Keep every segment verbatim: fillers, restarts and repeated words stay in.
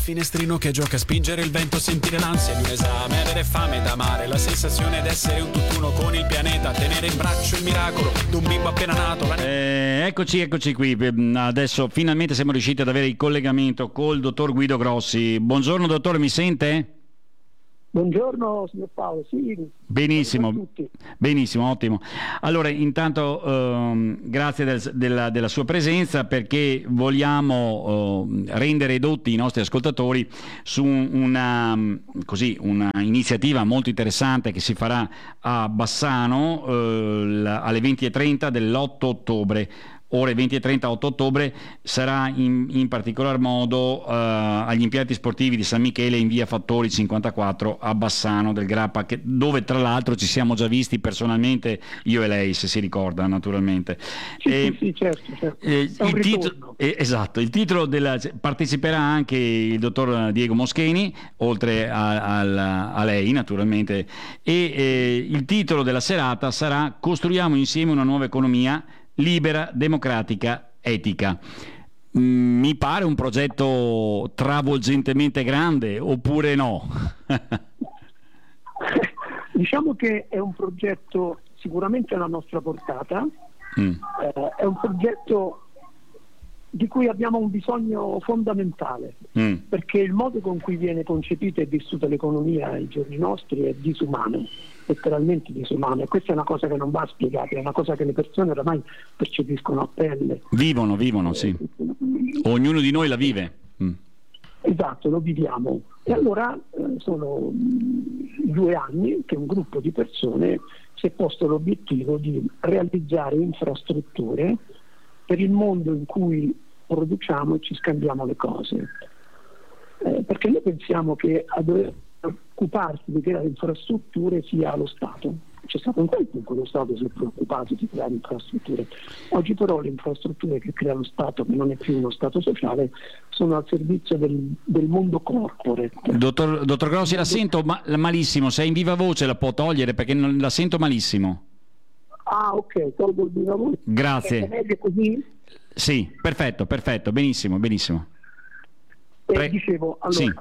finestrino che gioca a spingere il vento, sentire l'ansia di un esame, avere fame da amare, la sensazione d'essere un tutt'uno con il pianeta, tenere in braccio il miracolo d'un bimbo appena nato. La... Eh, eccoci, eccoci qui. Adesso finalmente siamo riusciti ad avere il collegamento col dottor Guido Grossi. Buongiorno dottore, mi sente? Buongiorno signor Paolo, sì. Benissimo, benissimo, ottimo. Allora, intanto ehm, grazie del, della, della sua presenza, perché vogliamo eh, rendere edotti i nostri ascoltatori su una, così, una iniziativa molto interessante che si farà a Bassano eh, alle venti e trenta dell'otto ottobre. Ore venti e trenta, otto ottobre, sarà in, in particolar modo uh, agli impianti sportivi di San Michele in via Fattori cinquantaquattro a Bassano del Grappa, che, dove tra l'altro ci siamo già visti personalmente io e lei, se si ricorda, naturalmente. Sì, e, sì, sì, certo, certo. Eh, il titolo, eh, esatto, il titolo della, parteciperà anche il dottor Diego Moscheni, oltre a, a, a lei naturalmente, e eh, il titolo della serata sarà "Costruiamo insieme una nuova economia libera, democratica, etica". Mi pare un progetto travolgentemente grande, oppure no? Diciamo che è un progetto sicuramente alla nostra portata, mm. eh, è un progetto di cui abbiamo un bisogno fondamentale, mm. perché il modo con cui viene concepita e vissuta l'economia ai giorni nostri è disumano, letteralmente disumano, e questa è una cosa che non va spiegata, è una cosa che le persone oramai percepiscono a pelle. Vivono, vivono, sì. Ognuno di noi la vive. Mm. Esatto, lo viviamo. E allora eh, sono due anni che un gruppo di persone si è posto l'obiettivo di realizzare infrastrutture per il mondo in cui produciamo e ci scambiamo le cose. Eh, perché noi pensiamo che a dover occuparsi di creare infrastrutture sia lo Stato. C'è stato un tempo in cui lo Stato si è preoccupato di creare infrastrutture. Oggi però le infrastrutture che crea lo Stato, che non è più uno Stato sociale, sono al servizio del, del mondo corporate. Dottor, dottor Grossi, la sento ma, malissimo, se è in viva voce la può togliere, perché non, la sento malissimo. Ah, ok, tolgo il viva voce. Grazie. È meglio così? Sì, perfetto, perfetto, benissimo, benissimo. Pre- eh, dicevo, allora, sì.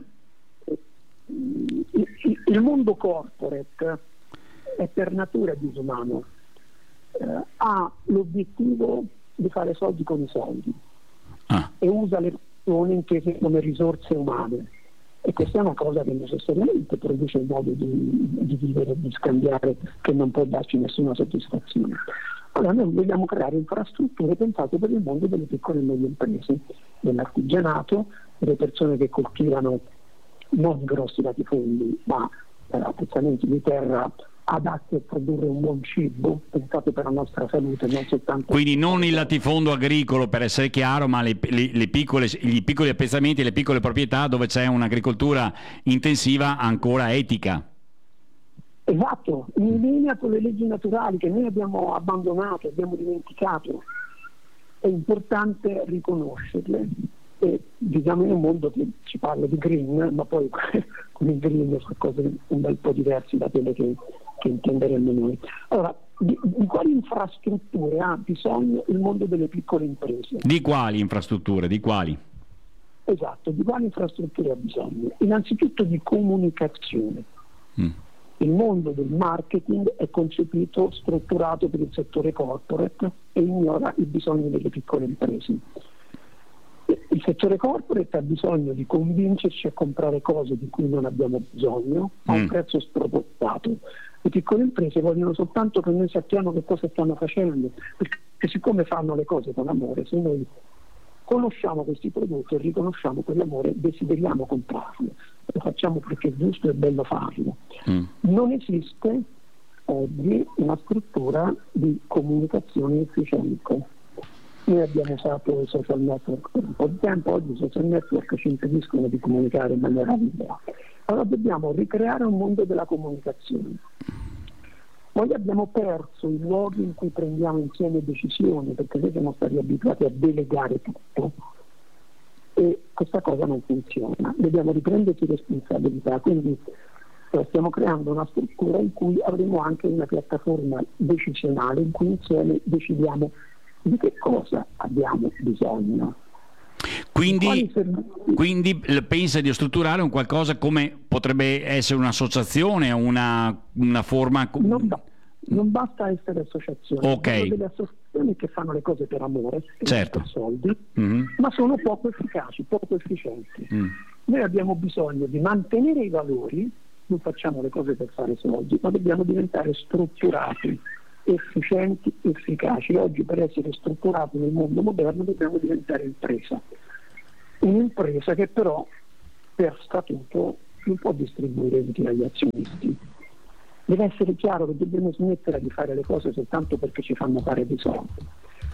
il, il mondo corporate è per natura disumano, eh, ha l'obiettivo di fare soldi con i soldi ah. e usa le persone intese come risorse umane, e questa è una cosa che necessariamente produce un modo di, di vivere, di scambiare, che non può darci nessuna soddisfazione. Allora noi vogliamo creare infrastrutture pensate per il mondo delle piccole e medie imprese, dell'artigianato, delle persone che coltivano non grossi latifondi, ma eh, appezzamenti di terra adatti a produrre un buon cibo, pensate per la nostra salute, non soltanto... Quindi non il latifondo agricolo, per essere chiaro, ma le, le, le piccole, i piccoli appezzamenti, le piccole proprietà dove c'è un'agricoltura intensiva ancora etica. Esatto, in linea con le leggi naturali che noi abbiamo abbandonato, abbiamo dimenticato. È importante riconoscerle. E diciamo in un mondo che ci parla di green, ma poi con il green sono cose un bel po' diverse da quelle che, che intenderemmo noi. Allora, di, di quali infrastrutture ha bisogno il mondo delle piccole imprese? Di quali infrastrutture? Di quali? Esatto, di quali infrastrutture ha bisogno? Innanzitutto di comunicazione. Mm. Il mondo del marketing è concepito, strutturato per il settore corporate e ignora i bisogni delle piccole imprese. Il settore corporate ha bisogno di convincerci a comprare cose di cui non abbiamo bisogno a un mm. prezzo spropositato. Le piccole imprese vogliono soltanto che noi sappiamo che cosa stanno facendo, perché siccome fanno le cose con amore, se noi conosciamo questi prodotti e riconosciamo quell'amore, desideriamo comprarlo. Lo facciamo perché è giusto e bello farlo. Mm. Non esiste oggi una struttura di comunicazione efficiente. Noi abbiamo usato i social network per un po' di tempo, oggi i social network ci impediscono di comunicare in maniera libera. Allora dobbiamo ricreare un mondo della comunicazione. Noi abbiamo perso i luoghi in cui prendiamo insieme decisioni, perché noi siamo stati abituati a delegare tutto e questa cosa non funziona. Dobbiamo riprenderci responsabilità, quindi stiamo creando una struttura in cui avremo anche una piattaforma decisionale in cui insieme decidiamo di che cosa abbiamo bisogno. Quindi, quindi pensa di strutturare un qualcosa come potrebbe essere un'associazione, una, una forma... Non, ba- non basta essere associazioni, okay. Sono delle associazioni che fanno le cose per amore, certo. per soldi, mm-hmm. ma sono poco efficaci, poco efficienti. Mm. Noi abbiamo bisogno di mantenere i valori, non facciamo le cose per fare soldi, ma dobbiamo diventare strutturati, efficienti, efficaci. Oggi per essere strutturati nel mondo moderno dobbiamo diventare impresa. Un'impresa che però per statuto non può distribuire utili agli azionisti. Deve essere chiaro che dobbiamo smettere di fare le cose soltanto perché ci fanno fare dei soldi.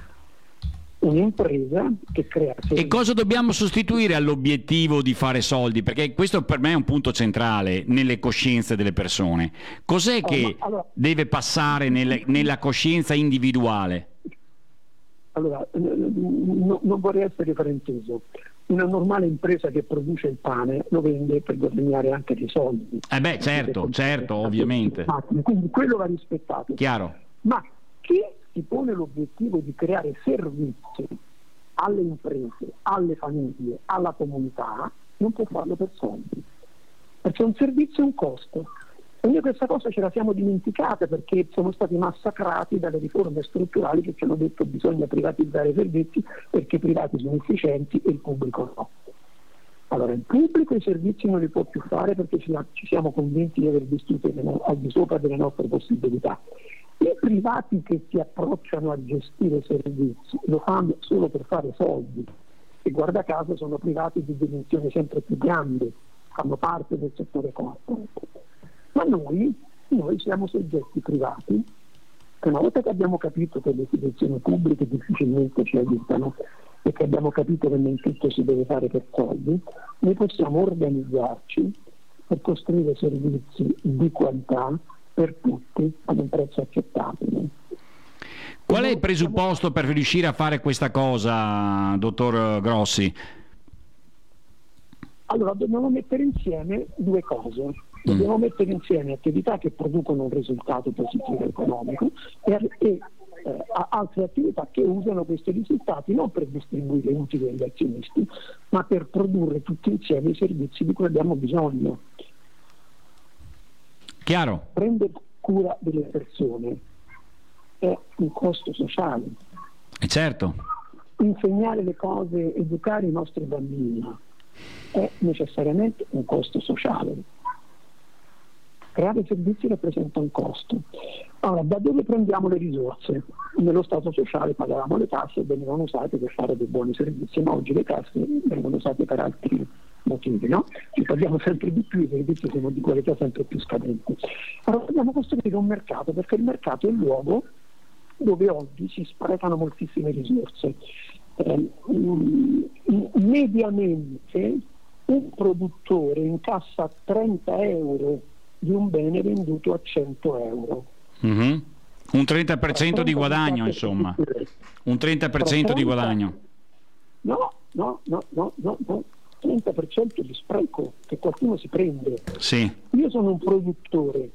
Un'impresa che crea... E cosa dobbiamo sostituire all'obiettivo di fare soldi? Perché questo per me è un punto centrale nelle coscienze delle persone. Cos'è oh, che allora, deve passare nelle, nella coscienza individuale? Allora, no, non vorrei essere frainteso. Una normale impresa che produce il pane lo vende per guadagnare anche dei soldi. Eh beh, certo, certo, ovviamente. Quindi quello va rispettato. Chiaro. Ma chi si pone l'obiettivo di creare servizi alle imprese, alle famiglie, alla comunità, non può farlo per soldi. Perché un servizio è un costo. E noi questa cosa ce la siamo dimenticata perché siamo stati massacrati dalle riforme strutturali che ci hanno detto che bisogna privatizzare i servizi perché i privati sono efficienti e il pubblico no. Allora il pubblico i servizi non li può più fare perché ci, ci siamo convinti di aver vissuto al di sopra delle nostre possibilità. I privati che si approcciano a gestire servizi lo fanno solo per fare soldi e guarda caso sono privati di dimensioni sempre più grandi, fanno parte del settore corporate. Ma noi, noi siamo soggetti privati che una volta che abbiamo capito che le istituzioni pubbliche difficilmente ci aiutano e che abbiamo capito che non tutto si deve fare per soldi, noi possiamo organizzarci per costruire servizi di qualità per tutti ad un prezzo accettabile. Qual è il presupposto per riuscire a fare questa cosa, dottor Grossi? Allora, dobbiamo mettere insieme due cose. Dobbiamo mm. mettere insieme attività che producono un risultato positivo economico e, e eh, altre attività che usano questi risultati non per distribuire utili agli azionisti, ma per produrre tutti insieme i servizi di cui abbiamo bisogno. Chiaro. Prendere cura delle persone è un costo sociale. E certo. Insegnare le cose, educare i nostri bambini è necessariamente un costo sociale. Creare servizi rappresenta un costo. Allora, da dove prendiamo le risorse? Nello Stato sociale pagavamo le tasse e venivano usate per fare dei buoni servizi, ma oggi le tasse vengono usate per altri motivi, no? Ci paghiamo sempre di più, i servizi sono di qualità sempre più scadenti. Allora dobbiamo costruire un mercato, perché il mercato è il luogo dove oggi si sprecano moltissime risorse. Eh, mediamente un produttore incassa trenta euro di un bene venduto a cento euro. Mm-hmm. Un trenta per cento di guadagno, insomma. Un trenta per cento di guadagno. No, no, no, no, no, no. trenta per cento di spreco che qualcuno si prende. Sì. Io sono un produttore,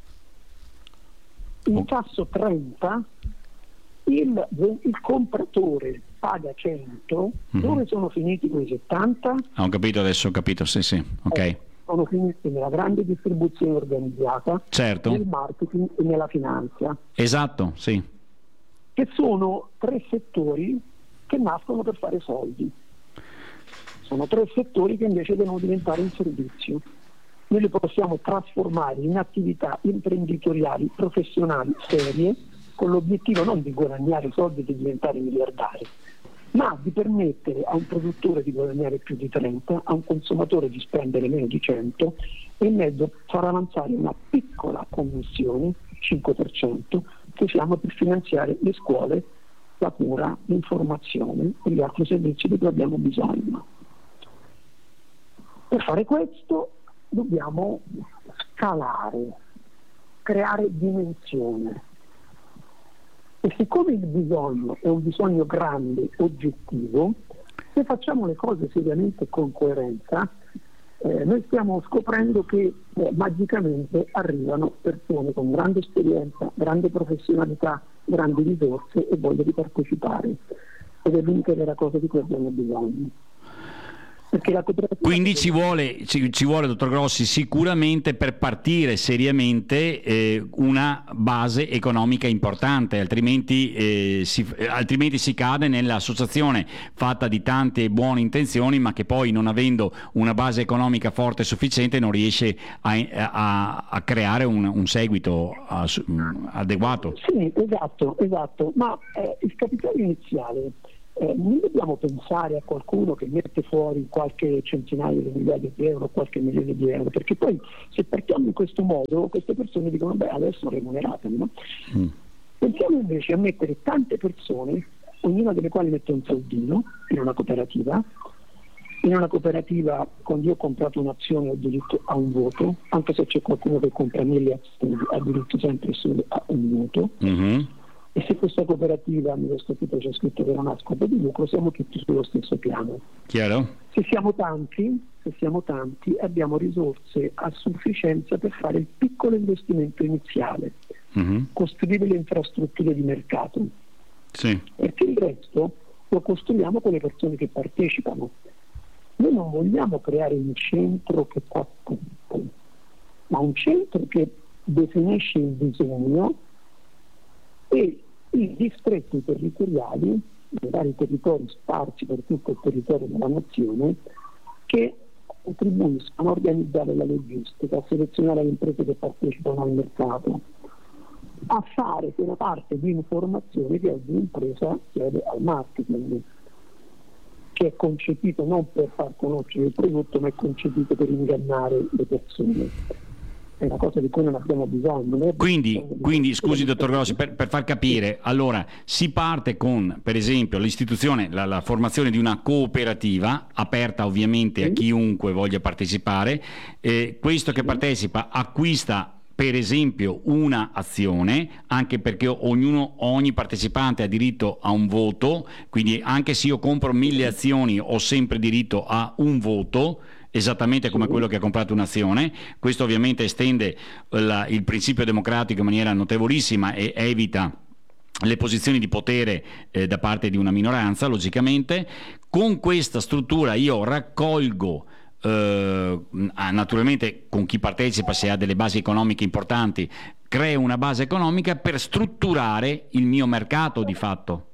incasso trenta, il, il compratore paga cento, mm-hmm. Dove sono finiti quei settanta? Ah, ho capito adesso, ho capito, sì, sì, ok. Eh, sono finiti nella grande distribuzione organizzata, certo. Nel marketing e nella finanza. Esatto, sì. Che sono tre settori che nascono per fare soldi. Sono tre settori che invece devono diventare un servizio. Noi li possiamo trasformare in attività imprenditoriali, professionali, serie, con l'obiettivo non di guadagnare soldi e di diventare miliardari, ma di permettere a un produttore di guadagnare più di trenta, a un consumatore di spendere meno di cento e in mezzo far avanzare una piccola commissione, cinque per cento, che usiamo per finanziare le scuole, la cura, l'informazione e gli altri servizi di cui abbiamo bisogno. Per fare questo dobbiamo scalare, creare dimensione. E siccome il bisogno è un bisogno grande, oggettivo, se facciamo le cose seriamente con coerenza, eh, noi stiamo scoprendo che eh, magicamente arrivano persone con grande esperienza, grande professionalità, grandi risorse e voglia di partecipare. Ed è l'unica vera cosa di cui abbiamo bisogno. Perché la cooperativa Quindi ci vuole, ci, ci vuole, dottor Grossi, sicuramente per partire seriamente eh, una base economica importante, altrimenti, eh, si, altrimenti si cade nell'associazione fatta di tante buone intenzioni, ma che poi, non avendo una base economica forte e sufficiente, non riesce a, a, a creare un, un seguito a, adeguato. Sì, esatto, esatto, ma eh, il capitale iniziale Eh, non dobbiamo pensare a qualcuno che mette fuori qualche centinaio di migliaia di euro, qualche milione di euro, perché poi se partiamo in questo modo queste persone dicono beh adesso remuneratemi, no? Mm. Pensiamo invece a mettere tante persone, ognuna delle quali mette un soldino in una cooperativa. In una cooperativa, quando io ho comprato un'azione ho diritto a un voto, anche se c'è qualcuno che compra mille azioni ha diritto sempre solo a un voto. Mm-hmm. E se questa cooperativa, nello statuto c'è scritto che non ha scopo di lucro, siamo tutti sullo stesso piano. Chiaro? Se siamo tanti, se siamo tanti, abbiamo risorse a sufficienza per fare il piccolo investimento iniziale, mm-hmm. costruire le infrastrutture di mercato. Sì. Perché il resto lo costruiamo con le persone che partecipano. Noi non vogliamo creare un centro che fa tutto, ma un centro che definisce il bisogno e i distretti territoriali, i vari territori sparsi per tutto il territorio della nazione, che contribuiscono a organizzare la logistica, a selezionare le imprese che partecipano al mercato, a fare quella parte di informazione che oggi l'impresa chiede al marketing, che è concepito non per far conoscere il prodotto, ma è concepito per ingannare le persone. È una cosa di cui non abbiamo bisogno. Quindi, quindi scusi dottor Grossi, per, per far capire, allora si parte con, per esempio, l'istituzione, la, la formazione di una cooperativa, aperta ovviamente a chiunque voglia partecipare, eh, questo che partecipa acquista per esempio una azione, anche perché ognuno, ogni partecipante ha diritto a un voto, quindi anche se io compro mille azioni ho sempre diritto a un voto, esattamente come quello che ha comprato un'azione. Questo ovviamente estende la, il principio democratico in maniera notevolissima e evita le posizioni di potere eh, da parte di una minoranza, logicamente. Con questa struttura io raccolgo eh, naturalmente con chi partecipa, se ha delle basi economiche importanti, creo una base economica per strutturare il mio mercato di fatto.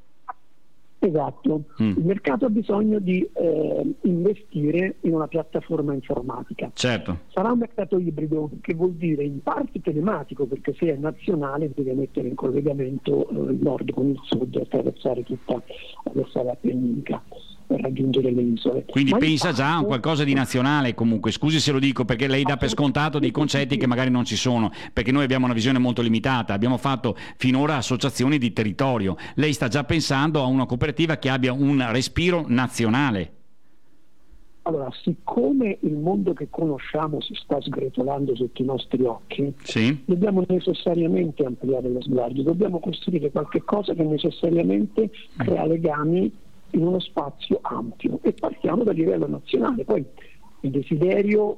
Esatto, mm. il mercato ha bisogno di eh, investire in una piattaforma informatica. Certo. Sarà un mercato ibrido, che vuol dire in parte telematico, perché se è nazionale deve mettere in collegamento eh, il nord con il sud, attraversare tutta la strada appenninica per raggiungere le isole. Quindi Ma pensa parte... già a un qualcosa di nazionale comunque, scusi se lo dico, perché lei dà per scontato dei concetti che magari non ci sono, perché noi abbiamo una visione molto limitata, abbiamo fatto finora associazioni di territorio, lei sta già pensando a una cooperativa che abbia un respiro nazionale. Allora, siccome il mondo che conosciamo si sta sgretolando sotto i nostri occhi, sì. dobbiamo necessariamente ampliare lo sguardo, dobbiamo costruire qualche cosa che necessariamente crea legami in uno spazio ampio, e partiamo dal livello nazionale. Poi il desiderio,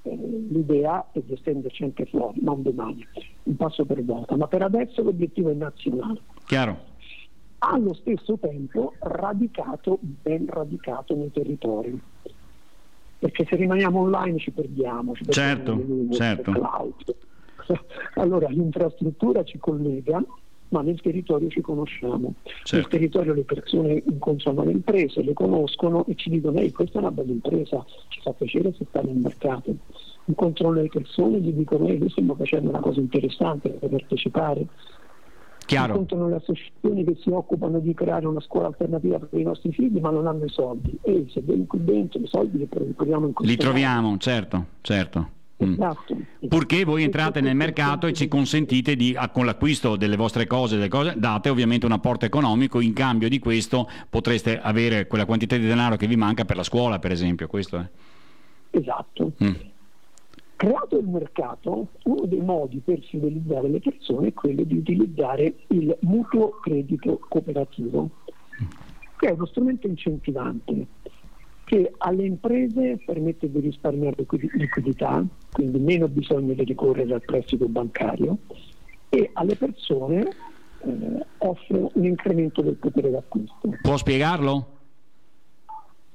l'idea è di estenderci anche fuori, non domani, un passo per volta, ma per adesso l'obiettivo è nazionale. Chiaro. Allo stesso tempo radicato, ben radicato nei territori, perché se rimaniamo online ci perdiamo, ci perdiamo certo, certo. Cloud. Allora l'infrastruttura ci collega, ma nel territorio ci conosciamo. Certo. Nel territorio le persone incontrano le imprese, le conoscono e ci dicono ehi, questa è una bella impresa, ci fa piacere se sta nel mercato. Incontrano le persone e gli dicono ehi, noi stiamo facendo una cosa interessante per partecipare. Chiaro. Incontrano le associazioni che si occupano di creare una scuola alternativa per i nostri figli, ma non hanno i soldi. E se vieni qui dentro i soldi li troviamo in questo Li troviamo, modo. certo, certo. Esatto. Purché voi entrate nel mercato e ci consentite di, con l'acquisto delle vostre cose, delle cose, date ovviamente un apporto economico, in cambio di questo potreste avere quella quantità di denaro che vi manca per la scuola, per esempio. Questo è. Esatto. Mm. Creato il mercato, uno dei modi per fidelizzare le persone è quello di utilizzare il mutuo credito cooperativo, che è uno strumento incentivante che alle imprese permette di risparmiare liquidità, quindi meno bisogno di ricorrere al prestito bancario, e alle persone eh, offre un incremento del potere d'acquisto. Può spiegarlo?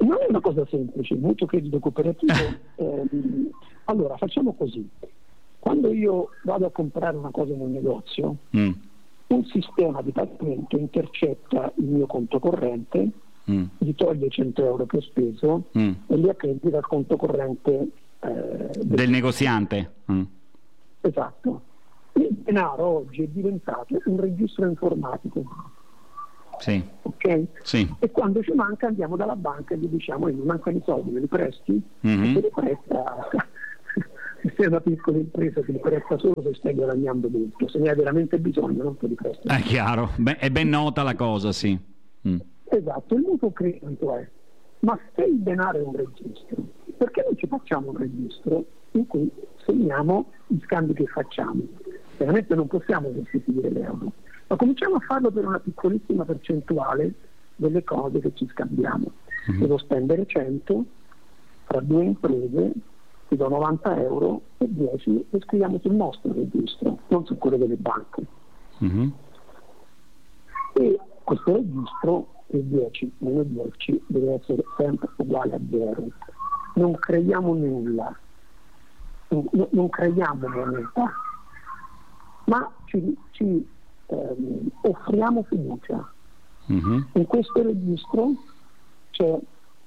Non è una cosa semplice, il mutuo credito cooperativo. ehm, allora, facciamo così. Quando io vado a comprare una cosa nel negozio, mm. un sistema di pagamento intercetta il mio conto corrente, mm. gli toglie cento euro che ho speso mm. e li accredita al conto corrente eh, del, del negoziante. Mm. Esatto. Il denaro oggi è diventato un registro informatico. Sì. Ok? Sì. E quando ci manca andiamo dalla banca e gli diciamo: mi mancano i soldi, me li presti? Mm-hmm. E te li presta. Se sei una piccola impresa te li presta solo se stai guadagnando molto, se ne hai veramente bisogno non te li presta. È chiaro, Beh, è ben nota la cosa, sì. Mm. Esatto, il mutuo credito è: ma se il denaro è un registro, perché non ci facciamo un registro in cui segniamo gli scambi che facciamo? Veramente non possiamo sostituire l'euro, ma cominciamo a farlo per una piccolissima percentuale delle cose che ci scambiamo. Mm-hmm. Devo spendere cento tra due imprese, ti do novanta euro e dieci le scriviamo sul nostro registro, non su quello delle banche. Mm-hmm. E questo registro, il dieci meno dieci, deve essere sempre uguale a zero. Non creiamo nulla, non, non creiamo moneta, ma ci, ci ehm, offriamo fiducia. Mm-hmm. In questo registro c'è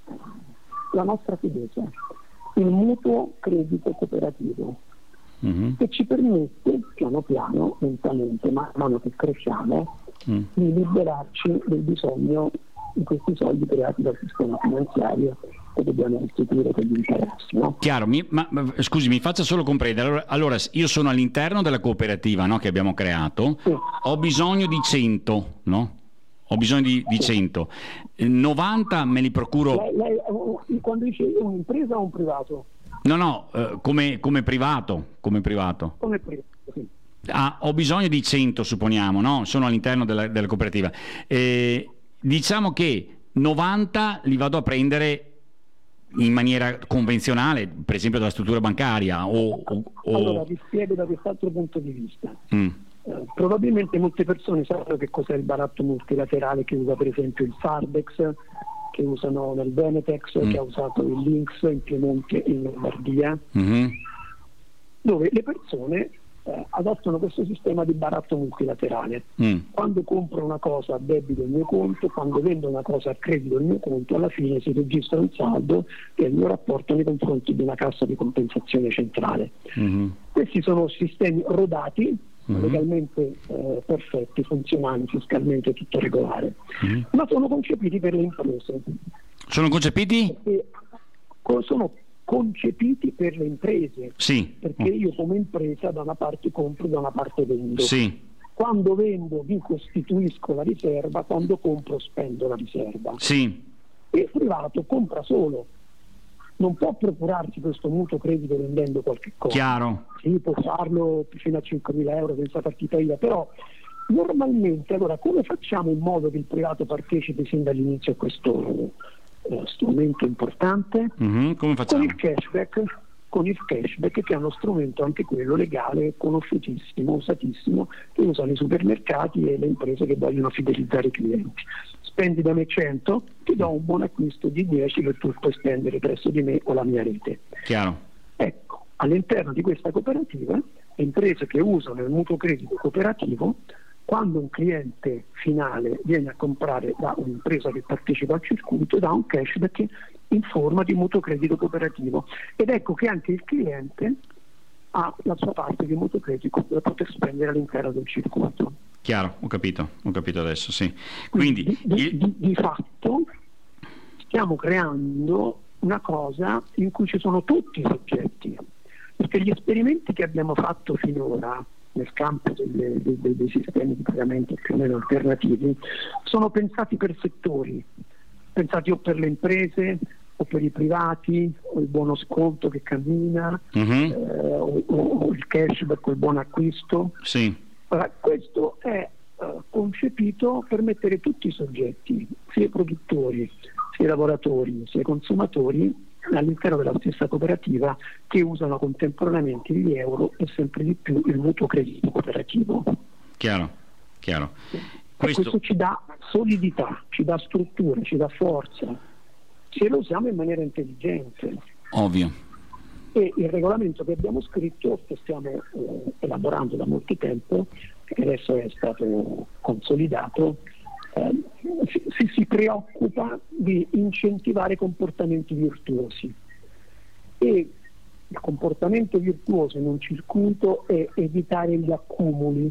la nostra fiducia, il mutuo credito cooperativo, mm-hmm. che ci permette piano piano, lentamente, man mano che cresciamo, mm. di liberarci del bisogno di questi soldi creati dal sistema finanziario che dobbiamo restituire per gli interessi, no? Chiaro, mi, ma, ma scusi, mi faccia solo comprendere. Allora, allora io sono all'interno della cooperativa, no, che abbiamo creato, sì. Ho bisogno di cento, no? Ho bisogno di, di cento. novanta me li procuro. Lei, lei, quando dice un'impresa o un privato? No, no, eh, come, come privato, come privato. Come privato, sì. Ah, ho bisogno di cento, supponiamo, no? Sono all'interno della, della cooperativa. Eh, diciamo che novanta li vado a prendere in maniera convenzionale, per esempio dalla struttura bancaria o, o, o... Allora vi spiego da quest'altro punto di vista. Mm. Eh, probabilmente molte persone sanno che cos'è il baratto multilaterale che usa per esempio il Sardex, che usano nel Benetex, mm. che ha usato il Lynx in Piemonte e in Lombardia, mm-hmm. dove le persone eh, adottano questo sistema di baratto multilaterale. Mm. Quando compro una cosa a debito il mio conto, quando vendo una cosa a credito il mio conto, alla fine si registra un saldo che è il mio rapporto nei confronti di una cassa di compensazione centrale. Mm-hmm. Questi sono sistemi rodati, mm-hmm. legalmente eh, perfetti, funzionali, fiscalmente tutto regolare, mm-hmm. ma sono concepiti per le imprese. Sono concepiti? E sono concepiti per le imprese, sì. perché io come impresa da una parte compro, da una parte vendo. Sì. Quando vendo vi costituisco la riserva, quando compro spendo la riserva. Sì. E il privato compra solo, non può procurarsi questo mutuo credito vendendo qualche cosa. Chiaro. Sì, può farlo fino a cinquemila euro senza partita I V A, però normalmente, allora, come facciamo in modo che il privato partecipi sin dall'inizio a questo eh, strumento importante? Mm-hmm. Come facciamo? Con il cashback, con il cashback che è uno strumento anche quello legale, conosciutissimo, usatissimo, che usano i supermercati e le imprese che vogliono fidelizzare i clienti. Spendi da me cento, ti do un buon acquisto di dieci che tu puoi spendere presso di me o la mia rete. Chiaro. Ecco, all'interno di questa cooperativa, le imprese che usano il mutuo credito cooperativo, quando un cliente finale viene a comprare da un'impresa che partecipa al circuito, dà un cashback in forma di mutuo credito cooperativo. Ed ecco che anche il cliente ha la sua parte di mutuo credito da poter spendere all'interno del circuito. Chiaro, ho capito, ho capito adesso, sì. Quindi di, di, di, di fatto stiamo creando una cosa in cui ci sono tutti i soggetti, perché gli esperimenti che abbiamo fatto finora nel campo delle, dei, dei sistemi di pagamento più o meno alternativi sono pensati per settori, pensati o per le imprese o per i privati, o il buono sconto che cammina, mm-hmm. eh, o, o il cashback o il buon acquisto. Sì. Allora, questo è uh, concepito per mettere tutti i soggetti, sia i produttori, sia i lavoratori, sia i consumatori, all'interno della stessa cooperativa, che usano contemporaneamente gli euro e sempre di più il mutuo credito cooperativo. Chiaro, chiaro. Questo... questo ci dà solidità, ci dà struttura, ci dà forza, se lo usiamo in maniera intelligente. Ovvio. E il regolamento che abbiamo scritto, che stiamo eh, elaborando da molto tempo, che adesso è stato consolidato, eh, si, si preoccupa di incentivare comportamenti virtuosi. E il comportamento virtuoso in un circuito è evitare gli accumuli.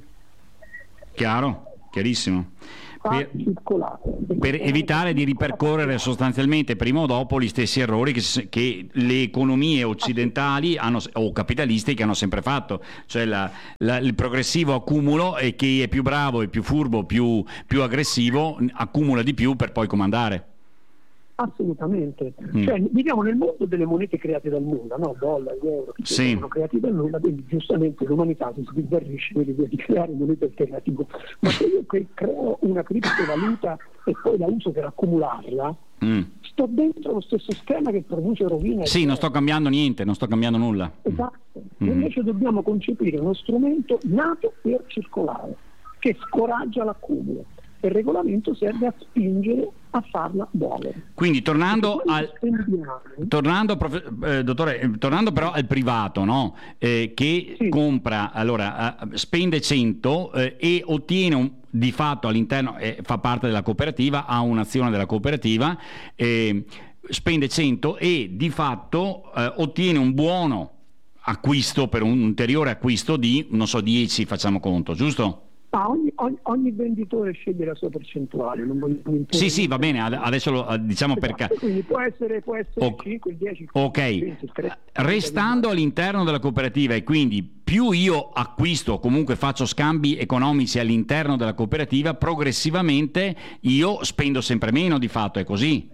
Chiaro, chiarissimo. Per, circolare, per evitare di ripercorrere sostanzialmente prima o dopo gli stessi errori che, che le economie occidentali hanno, o capitalistiche hanno sempre fatto, cioè la, la, il progressivo accumulo, e chi è più bravo e più furbo, più, più aggressivo, accumula di più per poi comandare. Assolutamente, mm. cioè viviamo nel mondo delle monete create dal nulla, no? Dollari, euro, che sì. sono creati dal nulla, quindi giustamente l'umanità si sbizzarrisce l'idea di creare monete alternative. Ma se io cre- creo una criptovaluta e poi la uso per accumularla, mm. sto dentro lo stesso schema che produce rovina. Sì, non sto cambiando niente, non sto cambiando nulla. Esatto, mm. invece dobbiamo concepire uno strumento nato per circolare, che scoraggia l'accumulo. Il regolamento serve a spingere a farla muovere. Quindi tornando al tornando, eh, dottore, tornando però al privato, no? Eh, che sì. compra, allora eh, spende cento eh, e ottiene un, di fatto all'interno, eh, fa parte della cooperativa, ha un'azione della cooperativa, eh, spende cento e di fatto eh, ottiene un buono acquisto per un ulteriore acquisto di, non so, dieci, facciamo conto, giusto? Ah, ogni, ogni, ogni venditore sceglie la sua percentuale. Non voglio sì, sì, va bene, adesso lo diciamo esatto, per... Quindi può essere, può essere o- cinque, dieci, ok, venti, trenta, restando all'interno della cooperativa, e quindi più io acquisto o comunque faccio scambi economici all'interno della cooperativa, progressivamente io spendo sempre meno, di fatto, è così?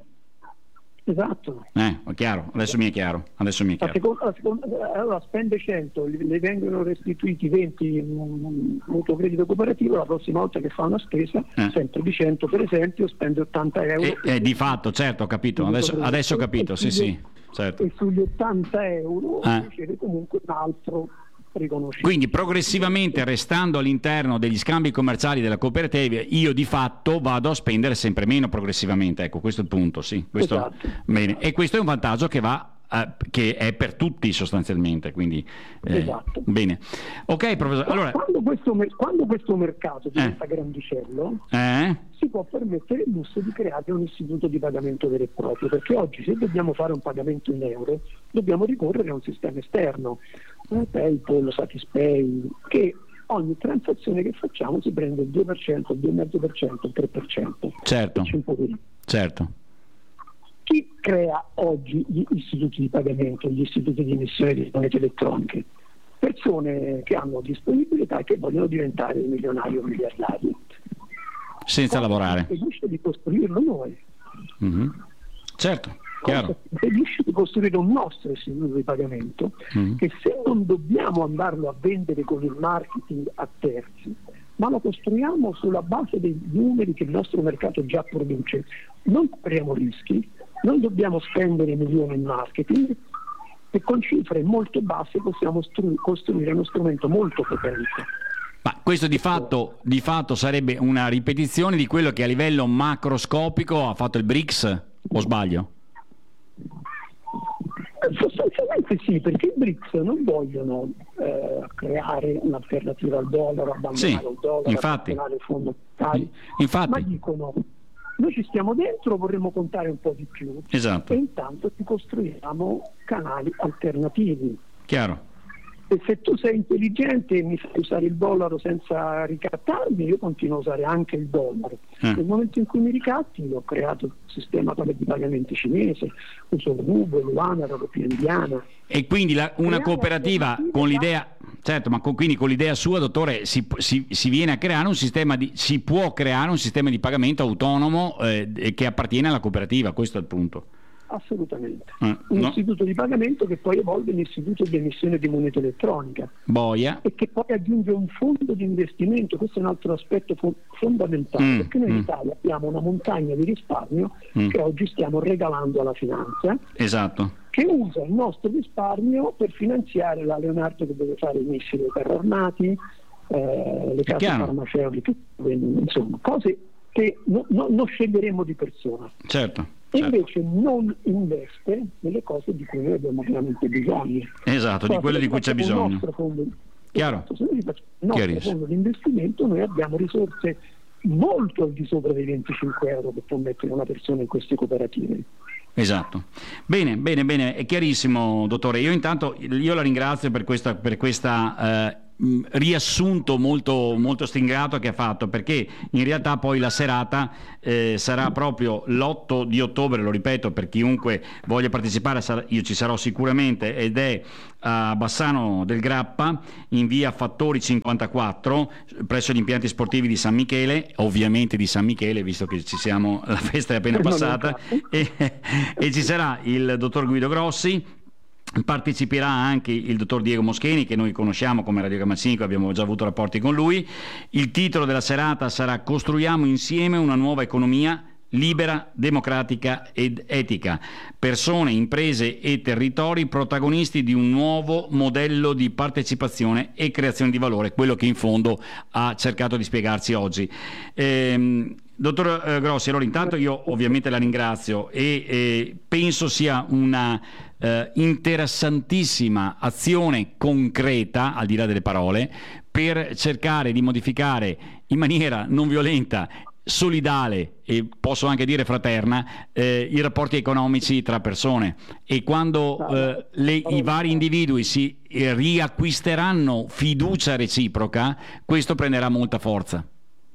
Esatto. Eh, è chiaro, adesso mi è chiaro, adesso mi è chiaro. La seconda, la seconda, allora spende cento, le vengono restituiti venti in mutuo credito cooperativo, la prossima volta che fa una spesa, eh. sempre di cento per esempio, spende ottanta euro. E, eh, di fatto, certo, ho capito, adesso, adesso ho capito, sì, sì, certo. E sugli ottanta euro eh. riceve comunque un altro riconoscimento. Quindi progressivamente, restando all'interno degli scambi commerciali della cooperativa, io di fatto vado a spendere sempre meno progressivamente, ecco, questo è il punto, sì. Questo, esatto. Bene. E questo è un vantaggio che va eh, che è per tutti sostanzialmente, quindi eh, esatto. Bene. Ok, professore. Allora, quando questo, quando questo mercato diventa eh. grandicello, eh? si può permettere il lusso di creare un istituto di pagamento vero e proprio, perché oggi se dobbiamo fare un pagamento in euro dobbiamo ricorrere a un sistema esterno, PayPal, Satispay, che ogni transazione che facciamo si prende il due per cento, il due virgola cinque per cento, il tre per cento. Certo, certo. Chi crea oggi gli istituti di pagamento, gli istituti di emissione di monete elettroniche? Persone che hanno disponibilità e che vogliono diventare milionari o miliardari. Senza Poi lavorare. Impedisce di costruirlo noi. Mm-hmm. Certo. Chiaro. Impedisce di costruire un nostro istituto di pagamento mm. che, se non dobbiamo andarlo a vendere con il marketing a terzi, ma lo costruiamo sulla base dei numeri che il nostro mercato già produce, non corriamo rischi, non dobbiamo spendere milioni in marketing e con cifre molto basse possiamo stru- costruire uno strumento molto potente. Ma questo di fatto, di fatto sarebbe una ripetizione di quello che a livello macroscopico ha fatto il B R I C S, o sbaglio? Sostanzialmente sì, perché i B R I C S non vogliono eh, creare un'alternativa al dollaro, abbandonare sì, il dollaro, infatti, abbandonare il fondo monetario, infatti. ma dicono noi ci stiamo dentro, vorremmo contare un po' di più, esatto. E intanto ti costruiamo canali alternativi. Chiaro. E se tu sei intelligente e mi fai usare il dollaro senza ricattarmi, io continuo a usare anche il dollaro. Eh. Nel momento in cui mi ricatti, ho creato il sistema di pagamenti cinese, uso il rubo, l'Uana, la rupia indiana. E quindi la, una cooperativa con l'idea, certo, ma con, quindi con l'idea sua, dottore, si, si, si viene a creare un sistema di, si può creare un sistema di pagamento autonomo eh, che appartiene alla cooperativa, questo è il punto. Assolutamente. Eh, un no. istituto di pagamento che poi evolve in istituto di emissione di moneta elettronica. Boia. E che poi aggiunge un fondo di investimento. Questo è un altro aspetto fo- fondamentale, mm, perché noi mm. in Italia abbiamo una montagna di risparmio mm. che oggi stiamo regalando alla finanza. Esatto. Che usa il nostro risparmio per finanziare la Leonardo che deve fare i missili ai carri armati, eh, le case farmaceutiche, insomma, cose che no, no, non sceglieremo di persona. Certo. e certo. invece non investe nelle cose di cui noi abbiamo veramente bisogno. Esatto, di quelle di cui c'è bisogno. Fondo, Chiaro? Esatto, se noi facciamo il nostro fondo di investimento, noi abbiamo risorse molto al di sopra dei venticinque euro che può mettere una persona in queste cooperative. Esatto. Bene, bene, bene, è chiarissimo, dottore. Io intanto io la ringrazio per questa, per questa eh, riassunto molto, molto stringato che ha fatto, perché in realtà poi la serata eh, sarà proprio l'otto di ottobre, lo ripeto per chiunque voglia partecipare, io ci sarò sicuramente, ed è a Bassano del Grappa in via Fattori cinquantaquattro presso gli impianti sportivi di San Michele, ovviamente di San Michele visto che ci siamo, la festa è appena passata, e, e ci sarà il dottor Guido Grossi. Parteciperà anche il dottor Diego Moscheni, che noi conosciamo come Radiogramma cinque, abbiamo già avuto rapporti con lui. Il titolo della serata sarà "Costruiamo insieme una nuova economia libera, democratica ed etica. Persone, imprese e territori protagonisti di un nuovo modello di partecipazione e creazione di valore", quello che in fondo ha cercato di spiegarci oggi. Ehm, Dottor eh, Grossi, allora intanto io ovviamente la ringrazio e eh, penso sia una eh, interessantissima azione concreta, al di là delle parole, per cercare di modificare in maniera non violenta, solidale e posso anche dire fraterna eh, i rapporti economici tra persone, e quando eh, le, i vari individui si eh, riacquisteranno fiducia reciproca, questo prenderà molta forza.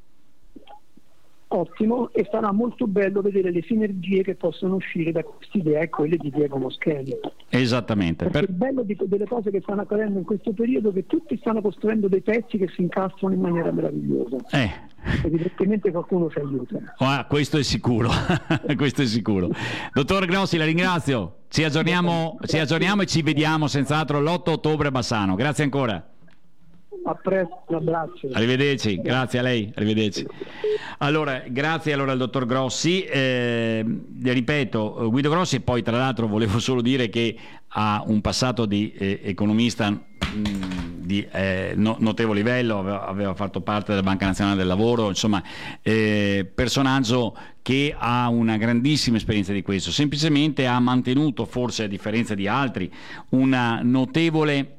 Ottimo, e sarà molto bello vedere le sinergie che possono uscire da questa idea e quelle di Diego Moscheni. Esattamente. Perché per... il bello di, delle cose che stanno accadendo in questo periodo è che tutti stanno costruendo dei pezzi che si incastrano in maniera meravigliosa. Eh. Evidentemente qualcuno ci aiuta. Ah, questo è sicuro, questo è sicuro. Dottor Grossi, la ringrazio. Ci aggiorniamo, ci aggiorniamo e ci vediamo senz'altro l'otto ottobre a Bassano. Grazie ancora. A presto, un abbraccio. Arrivederci, grazie a lei, arrivederci. Allora, grazie allora al dottor Grossi, eh, ripeto, Guido Grossi, poi tra l'altro volevo solo dire che ha un passato di eh, economista mh, di eh, no, notevole livello, aveva, aveva fatto parte della Banca Nazionale del Lavoro, insomma, eh, personaggio che ha una grandissima esperienza di questo, semplicemente ha mantenuto, forse a differenza di altri, una notevole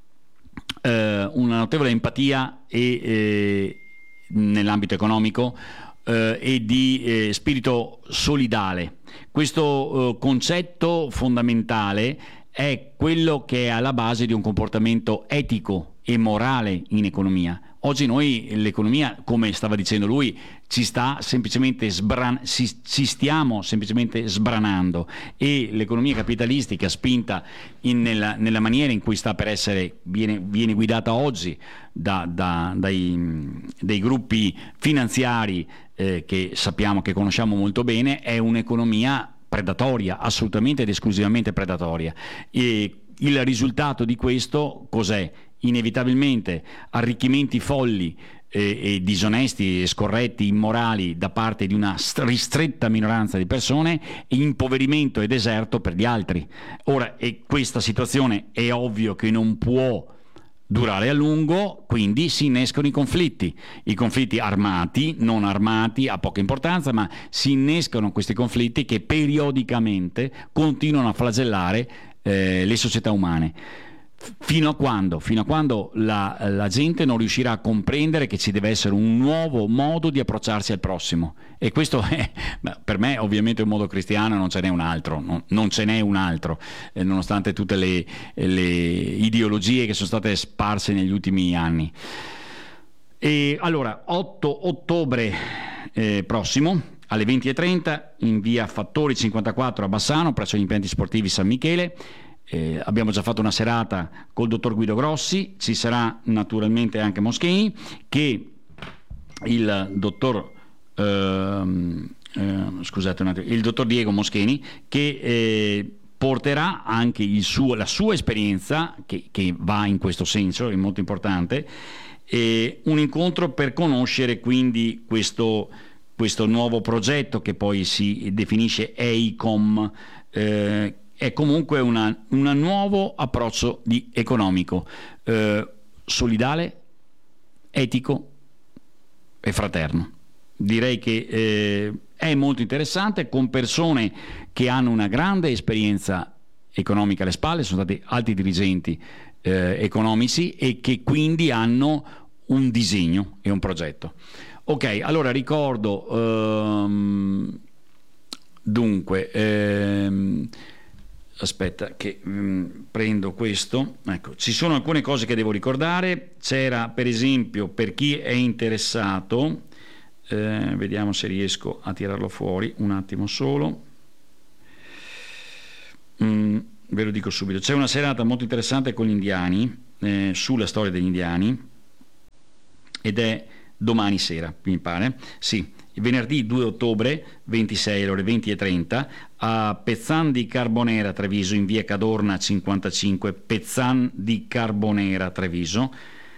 Uh, una notevole empatia e, eh, nell'ambito economico eh, e di eh, spirito solidale. Questo eh, concetto fondamentale è quello che è alla base di un comportamento etico e morale in economia. Oggi noi l'economia, come stava dicendo lui, ci sta semplicemente sbran- ci, ci stiamo semplicemente sbranando, e l'economia capitalistica spinta in, nella, nella maniera in cui sta per essere, viene, viene guidata oggi da, da, dai, dai gruppi finanziari eh, che sappiamo, che conosciamo molto bene, è un'economia predatoria, assolutamente ed esclusivamente predatoria. E il risultato di questo cos'è? Inevitabilmente arricchimenti folli e, e disonesti e scorretti, immorali da parte di una ristretta minoranza di persone, e impoverimento e deserto per gli altri. Ora, e questa situazione è ovvio che non può durare a lungo, quindi si innescono i conflitti, i conflitti armati, non armati, ha poca importanza, ma si innescono questi conflitti che periodicamente continuano a flagellare eh, le società umane. Fino a quando? Fino a quando la, la gente non riuscirà a comprendere che ci deve essere un nuovo modo di approcciarsi al prossimo, e questo è, per me ovviamente un modo cristiano, non ce n'è un altro, non, non ce n'è un altro, eh, nonostante tutte le, le ideologie che sono state sparse negli ultimi anni. E allora, otto ottobre eh, prossimo alle venti e trenta in via Fattori cinquantaquattro a Bassano presso gli impianti sportivi San Michele. Eh, abbiamo già fatto una serata col dottor Guido Grossi, ci sarà naturalmente anche Moscheni, che il dottor ehm, eh, scusate un attimo, il dottor Diego Moscheni, che eh, porterà anche il suo, la sua esperienza che, che va in questo senso, è molto importante, e un incontro per conoscere quindi questo, questo nuovo progetto che poi si definisce E I C O M. eh, È comunque un nuovo approccio di economico, eh, solidale, etico e fraterno. direi che eh, è molto interessante, con persone che hanno una grande esperienza economica alle spalle, sono stati alti dirigenti eh, economici e che quindi hanno un disegno e un progetto. Ok, allora ricordo ehm, dunque ehm, aspetta che mh, prendo questo, ecco, ci sono alcune cose che devo ricordare. C'era per esempio, per chi è interessato, eh, vediamo se riesco a tirarlo fuori un attimo solo, mm, ve lo dico subito, c'è una serata molto interessante con gli indiani, eh, sulla storia degli indiani, ed è domani sera, mi pare, sì, venerdì due ottobre, ventisei alle ore venti e trenta, a Pezzan di Carbonera, Treviso, in via Cadorna cinquantacinque, Pezzan di Carbonera, Treviso.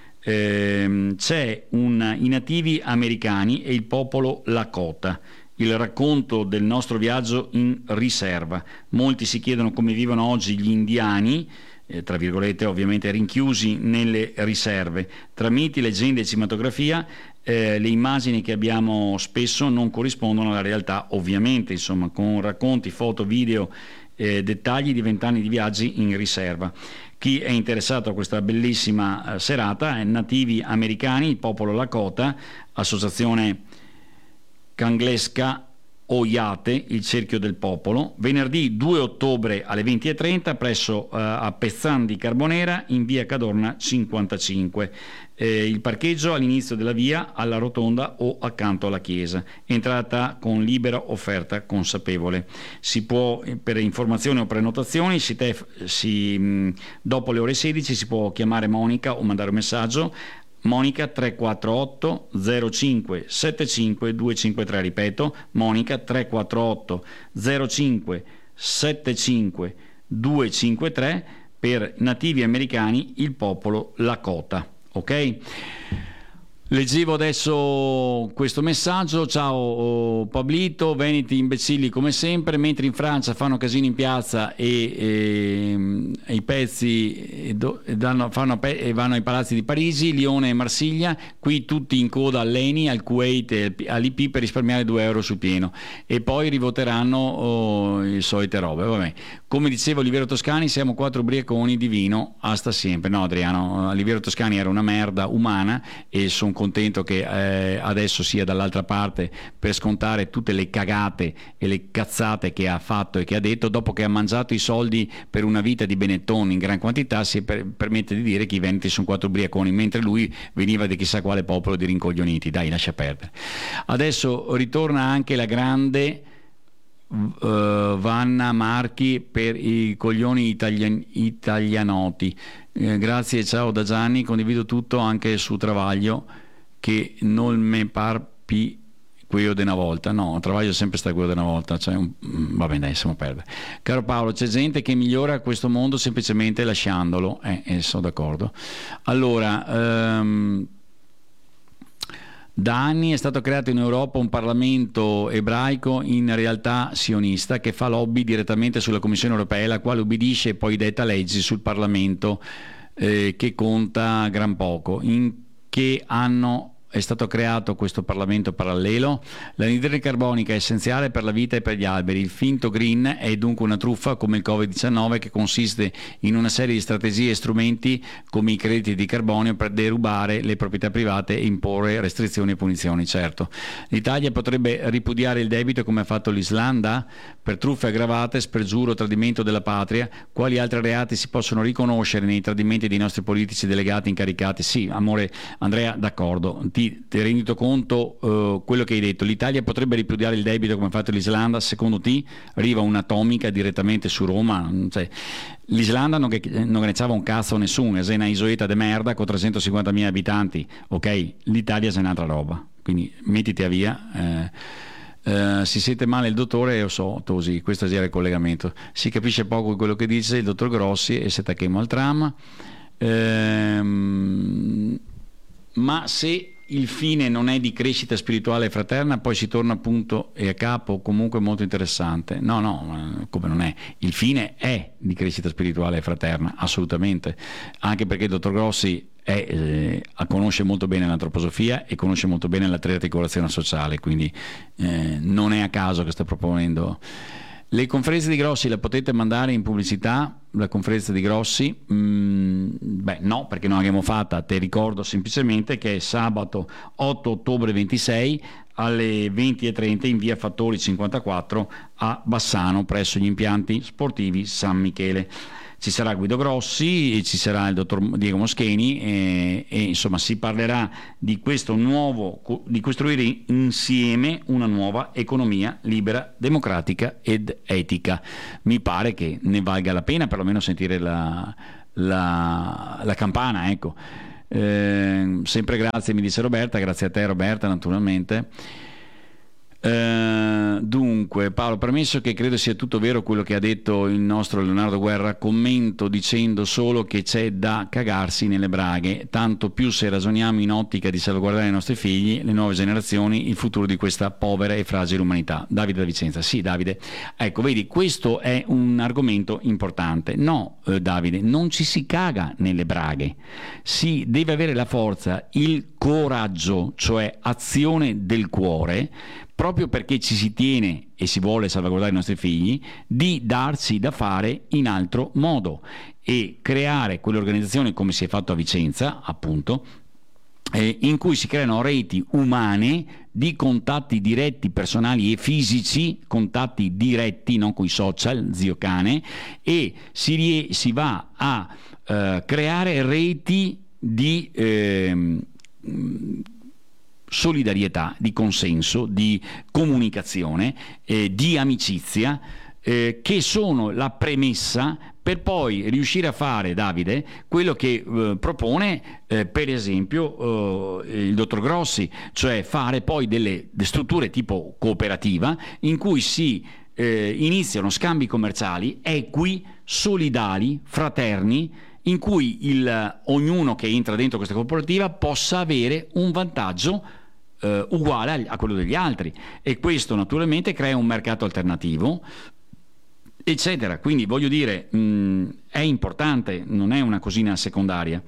Ehm, c'è un, i nativi americani e il popolo Lakota, il racconto del nostro viaggio in riserva. Molti si chiedono come vivono oggi gli indiani, eh, tra virgolette ovviamente rinchiusi nelle riserve. Tra miti, leggende e cinematografia, eh, le immagini che abbiamo spesso non corrispondono alla realtà, ovviamente, insomma, con racconti, foto, video, eh, dettagli di vent'anni di viaggi in riserva. Chi è interessato a questa bellissima eh, serata è Nativi Americani, il popolo Lakota, associazione Kanglesca Oyate, il cerchio del popolo, venerdì due ottobre alle venti e trenta presso uh, a Pezzan di Carbonera in via Cadorna cinquantacinque. Eh, il parcheggio all'inizio della via, alla rotonda o accanto alla chiesa. Entrata con libera offerta consapevole. Si può, per informazioni o prenotazioni, si tef, si, mh, dopo le ore sedici si può chiamare Monica o mandare un messaggio. Monica tre quattro otto zero cinque sette cinque due cinque tre, ripeto, Monica tre quattro otto zero cinque sette cinque due cinque tre, per Nativi Americani, il popolo Lakota. Ok? Leggevo adesso questo messaggio: ciao Pablito, veneti imbecilli come sempre, mentre in Francia fanno casino in piazza e, e, e i pezzi e do, e danno, fanno pe- e vanno ai palazzi di Parigi, Lione e Marsiglia, qui tutti in coda all'E N I, al Kuwait e all'I P per risparmiare due euro sul pieno, e poi rivoteranno oh, le solite robe. Vabbè. Come diceva Oliviero Toscani, siamo quattro ubriaconi di vino hasta sempre. No, Adriano, Oliviero Toscani era una merda umana e sono contento che eh, adesso sia dall'altra parte per scontare tutte le cagate e le cazzate che ha fatto e che ha detto. Dopo che ha mangiato i soldi per una vita di Benetton in gran quantità, si per, permette di dire che i veneti sono quattro ubriaconi, mentre lui veniva di chissà quale popolo di rincoglioniti. Dai, lascia perdere. Adesso ritorna anche la grande Uh, Vanna Marchi per i coglioni italian- italianoti. Eh, grazie, ciao da Gianni, condivido tutto anche su Travaglio, che non me parpi quello di una volta. No, Travaglio sempre sta quello di una volta, cioè un... va bene, dai, siamo perdere. Caro Paolo, c'è gente che migliora questo mondo semplicemente lasciandolo, eh, eh sono d'accordo. Allora, um... da anni è stato creato in Europa un Parlamento ebraico, in realtà sionista, che fa lobby direttamente sulla Commissione europea, la quale ubbidisce e poi detta leggi sul Parlamento, eh, che conta gran poco. In che anno è stato creato questo Parlamento parallelo? L'anidride carbonica è essenziale per la vita e per gli alberi. Il finto green è dunque una truffa come il covid diciannove, che consiste in una serie di strategie e strumenti come i crediti di carbonio per derubare le proprietà private e imporre restrizioni e punizioni. Certo, l'Italia potrebbe ripudiare il debito come ha fatto l'Islanda per truffe aggravate, spergiuro, tradimento della patria. Quali altri reati si possono riconoscere nei tradimenti dei nostri politici delegati incaricati? Sì, amore Andrea, d'accordo. Ti, ti rendi conto uh, quello che hai detto? L'Italia potrebbe ripudiare il debito come ha fatto l'Islanda? Secondo te arriva un'atomica direttamente su Roma? Cioè, l'Islanda non, che, non grecciava un cazzo a nessuno, è una isoletta de merda con trecentocinquantamila abitanti, ok? L'Italia è un'altra roba, quindi mettiti a via. eh, Uh, si sente male il dottore, lo so, Tosi, questo era il collegamento, si capisce poco quello che dice il dottor Grossi e se tacchemo al tram. Uh, ma se il fine non è di crescita spirituale e fraterna, poi si torna appunto e a capo, comunque molto interessante. No, no, come non è? Il fine è di crescita spirituale e fraterna, assolutamente, anche perché il dottor Grossi è, eh, conosce molto bene l'antroposofia e conosce molto bene la triarticolazione sociale, quindi eh, non è a caso che sta proponendo. Le conferenze di Grossi le potete mandare in pubblicità? La conferenza di Grossi? Mm, beh no, perché non l'abbiamo fatta. Ti ricordo semplicemente che è sabato otto ottobre ventisei alle venti e trenta in via Fattori cinquantaquattro a Bassano presso gli impianti sportivi San Michele. Ci sarà Guido Grossi, ci sarà il dottor Diego Moscheni e, e insomma si parlerà di questo nuovo, di costruire insieme una nuova economia libera, democratica ed etica. Mi pare che ne valga la pena perlomeno sentire la, la, la campana, ecco. Eh, sempre grazie, mi dice Roberta, grazie a te Roberta naturalmente. Uh, dunque Paolo, premesso che credo sia tutto vero quello che ha detto il nostro Leonardo Guerra, commento dicendo solo che c'è da cagarsi nelle braghe, tanto più se ragioniamo in ottica di salvaguardare i nostri figli, le nuove generazioni, il futuro di questa povera e fragile umanità. Davide da Vicenza. Sì Davide, ecco vedi, questo è un argomento importante. No eh, Davide, non ci si caga nelle braghe, si deve avere la forza, il coraggio, cioè azione del cuore, proprio perché ci si tiene e si vuole salvaguardare i nostri figli, di darsi da fare in altro modo e creare quelle organizzazioni come si è fatto a Vicenza, appunto, eh, in cui si creano reti umane di contatti diretti, personali e fisici, contatti diretti, non con i social, zio cane, e si, rie- si va a eh, creare reti di eh, solidarietà, di consenso, di comunicazione, eh, di amicizia, eh, che sono la premessa per poi riuscire a fare, Davide, quello che eh, propone eh, per esempio eh, il dottor Grossi, cioè fare poi delle, delle strutture tipo cooperativa in cui si eh, iniziano scambi commerciali equi, solidali, fraterni, in cui il, ognuno che entra dentro questa cooperativa possa avere un vantaggio Uh, uguale a quello degli altri, e questo naturalmente crea un mercato alternativo, eccetera. Quindi voglio dire, mh, è importante, non è una cosina secondaria.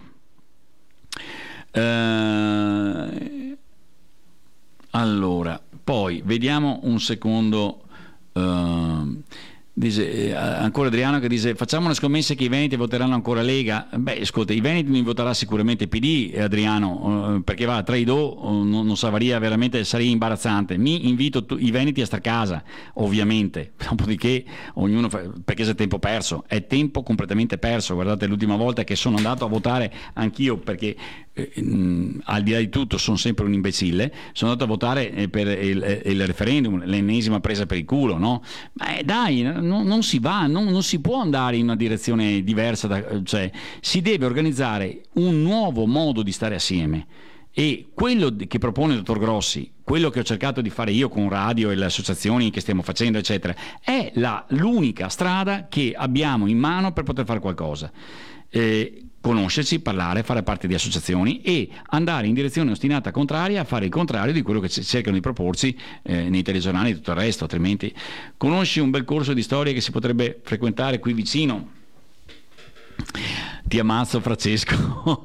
Uh, allora, poi vediamo un secondo. Uh, Dice, eh, ancora Adriano che dice: facciamo una scommessa che i Veneti voteranno ancora Lega. Beh, ascolta, i Veneti mi voterà sicuramente P D, Adriano, eh, perché va, tra i do eh, non, non savaria veramente, sarebbe imbarazzante. Mi invito tu, i Veneti a star a casa, ovviamente, dopodiché ognuno fa, perché è tempo perso, è tempo completamente perso. Guardate, l'ultima volta che sono andato a votare anch'io, perché eh, mh, al di là di tutto sono sempre un imbecille, sono andato a votare eh, per il, il referendum, l'ennesima presa per il culo, no? Ma eh, dai, Non, non si va, non, non si può andare in una direzione diversa, da, cioè si deve organizzare un nuovo modo di stare assieme, e quello che propone il dottor Grossi, quello che ho cercato di fare io con radio e le associazioni che stiamo facendo eccetera, è la, l'unica strada che abbiamo in mano per poter fare qualcosa. Eh, conoscerci, parlare, fare parte di associazioni e andare in direzione ostinata contraria a fare il contrario di quello che cercano di proporci eh, nei telegiornali e tutto il resto. Altrimenti, conosci un bel corso di storia che si potrebbe frequentare qui vicino? Ti ammazzo Francesco.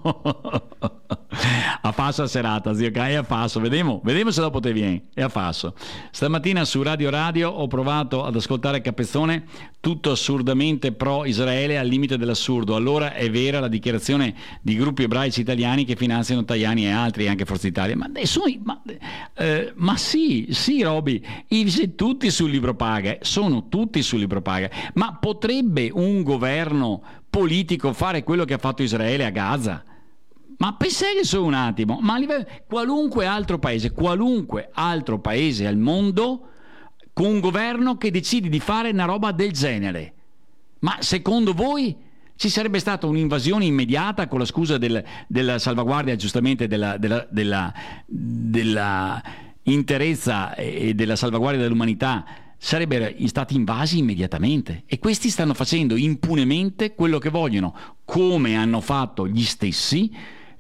A Fasso a serata, zio Kai, a Fasso, vediamo, vediamo se dopo te vieni, è a Fasso. Stamattina su Radio Radio ho provato ad ascoltare Capezzone, tutto assurdamente pro Israele, al limite dell'assurdo. Allora è vera la dichiarazione di gruppi ebraici italiani che finanziano Tajani e altri, anche Forza Italia. Ma adesso, ma, eh, ma sì, sì Roby, tutti sul libro paga, sono tutti sul libro paga, ma potrebbe un governo politico fare quello che ha fatto Israele a Gaza? Ma pensate solo un attimo, ma a livello, qualunque altro paese, qualunque altro paese al mondo con un governo che decide di fare una roba del genere, ma secondo voi ci sarebbe stata un'invasione immediata con la scusa del, della salvaguardia, giustamente della, della, della, della interezza e della salvaguardia dell'umanità? Sarebbero stati invasi immediatamente, e questi stanno facendo impunemente quello che vogliono, come hanno fatto gli stessi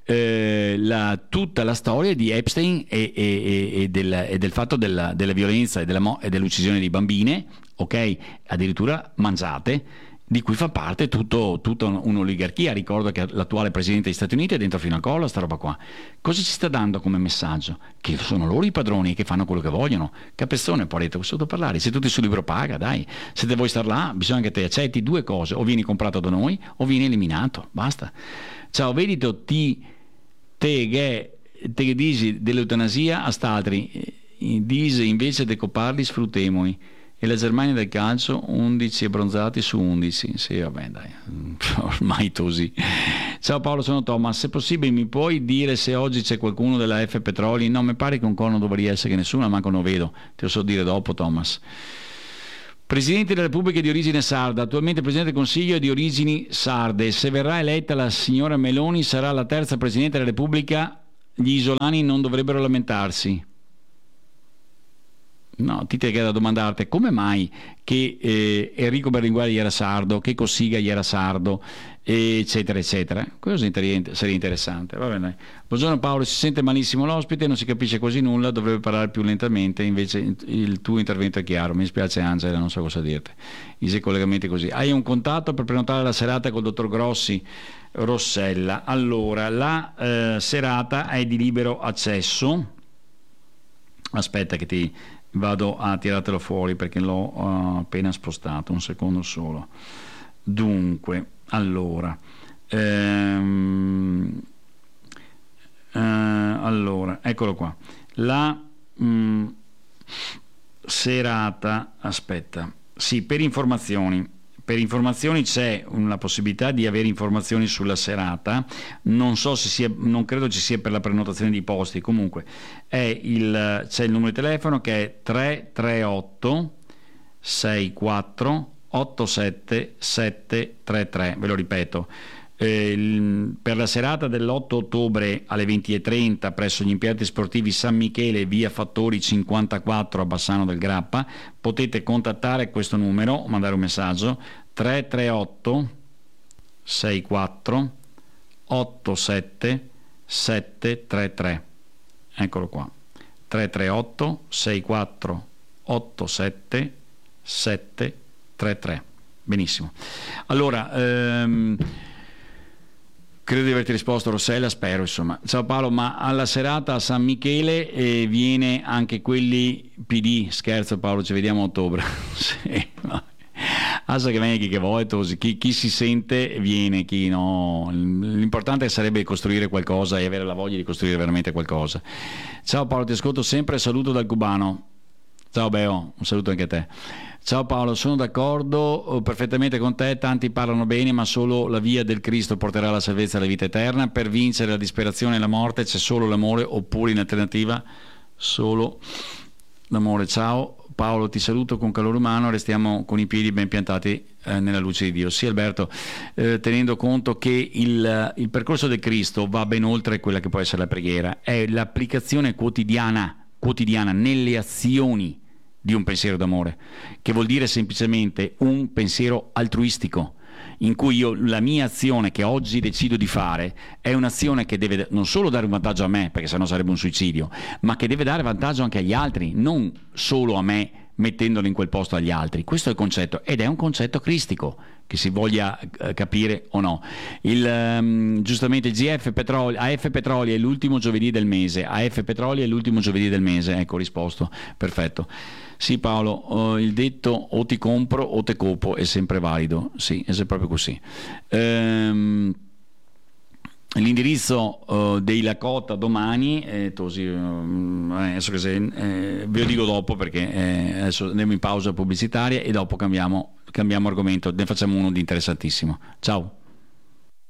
eh, la, tutta la storia di Epstein e, e, e, del, e del fatto della, della violenza e, della mo- e dell'uccisione di bambine, ok, addirittura mangiate, di cui fa parte tutto, tutta un'oligarchia. Ricordo che l'attuale presidente degli Stati Uniti è dentro fino al collo a sta roba qua. Cosa ci sta dando come messaggio? Che sono loro i padroni, che fanno quello che vogliono. Capezzone, poi detto, sotto parlare, se tutti sul libro paga, dai, se te vuoi star là bisogna che te accetti due cose: o vieni comprato da noi o vieni eliminato, basta. Ciao, vedi ti te che te dici dell'eutanasia a st'altri, dice invece de coparli sfruttemoli. E la Germania del calcio undici abbronzati su undici. Sì, vabbè, dai, ormai così. Ciao Paolo, sono Thomas. Se possibile mi puoi dire se oggi c'è qualcuno della F Petroli? No, mi pare che un corno dovrebbe essere, che nessuno, manco non vedo. Te lo so dire dopo, Thomas. Presidente della Repubblica di origine sarda, attualmente Presidente del Consiglio è di origini sarde. Se verrà eletta la signora Meloni sarà la terza Presidente della Repubblica, gli isolani non dovrebbero lamentarsi. No, ti chiedo da domandarti come mai che eh, Enrico Berlinguer era sardo, che Cossiga era sardo, eccetera eccetera. Questo sarebbe interessante. Va bene. Buongiorno Paolo, si sente malissimo l'ospite, non si capisce quasi nulla, dovrebbe parlare più lentamente, invece il tuo intervento è chiaro. Mi spiace Angela, non so cosa dirti. I collegamenti così. Hai un contatto per prenotare la serata col dottor Grossi? Rossella. Allora, la eh, serata è di libero accesso. Aspetta che ti vado a tirartelo fuori perché l'ho uh, appena spostato, un secondo solo. Dunque, allora ehm, eh, allora eccolo qua, la mh, serata, aspetta, sì, per informazioni Per informazioni c'è una possibilità di avere informazioni sulla serata, non so se sia, non credo ci sia per la prenotazione di posti, comunque è il, c'è il numero di telefono che è tre tre otto sei quattro otto sette sette tre tre, ve lo ripeto. Eh, il, per la serata dell'otto ottobre alle venti e trenta presso gli impianti sportivi San Michele, via Fattori cinquantaquattro a Bassano del Grappa, potete contattare questo numero o mandare un messaggio tre tre otto sei quattro otto sette sette tre tre, eccolo qua, tre tre otto sei quattro otto sette sette tre tre. Benissimo, allora ehm, credo di averti risposto, Rossella, spero, insomma. Ciao Paolo, ma alla serata a San Michele eh, viene anche quelli P D? Scherzo Paolo, ci vediamo a ottobre. Sì, no. Asa che viene chi che vuoi, chi, chi si sente viene, chi no. L'importante sarebbe costruire qualcosa e avere la voglia di costruire veramente qualcosa. Ciao Paolo, ti ascolto sempre, saluto dal cubano. Ciao Beo, un saluto anche a te. Ciao Paolo, sono d'accordo perfettamente con te, tanti parlano bene, ma solo la via del Cristo porterà alla salvezza e alla vita eterna. Per vincere la disperazione e la morte c'è solo l'amore, oppure in alternativa solo l'amore. Ciao Paolo, ti saluto con calore umano, restiamo con i piedi ben piantati eh, nella luce di Dio. Sì Alberto, eh, tenendo conto che il, il percorso del Cristo va ben oltre quella che può essere la preghiera, è l'applicazione quotidiana, quotidiana nelle azioni di un pensiero d'amore, che vuol dire semplicemente un pensiero altruistico, in cui io la mia azione che oggi decido di fare è un'azione che deve non solo dare un vantaggio a me, perché sennò sarebbe un suicidio, ma che deve dare vantaggio anche agli altri, non solo a me mettendolo in quel posto agli altri. Questo è il concetto, ed è un concetto cristico, che si voglia eh, capire o no. Il, um, giustamente il G F Petroli, A F Petroli è l'ultimo giovedì del mese, A F Petroli è l'ultimo giovedì del mese, ecco, risposto, perfetto. Sì Paolo, uh, il detto o ti compro o te copo è sempre valido, sì, è proprio così. Ehm, l'indirizzo uh, dei Lakota domani è così, uh, adesso che se, eh, ve lo dico dopo perché eh, adesso andiamo in pausa pubblicitaria e dopo cambiamo, cambiamo argomento, ne facciamo uno di interessantissimo. Ciao.